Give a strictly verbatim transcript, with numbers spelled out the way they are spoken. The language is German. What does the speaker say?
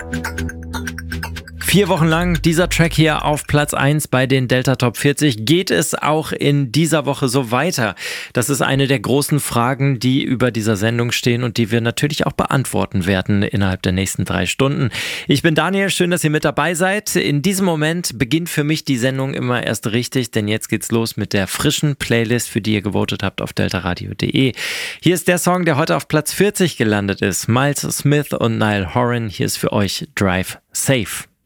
Vier Wochen lang dieser Track hier auf Platz eins bei den Delta Top vierzig. Geht es auch in dieser Woche so weiter? Das ist eine der großen Fragen, die über dieser Sendung stehen und die wir natürlich auch beantworten werden innerhalb der nächsten drei Stunden. Ich bin Daniel, schön, dass ihr mit dabei seid. In diesem Moment beginnt für mich die Sendung immer erst richtig, denn jetzt geht's los mit der frischen Playlist, für die ihr gewotet habt auf deltaradio punkt de. Hier ist der Song, der heute auf Platz vierzig gelandet ist. Miles Smith und Niall Horan. Hier ist für euch Drive Safe.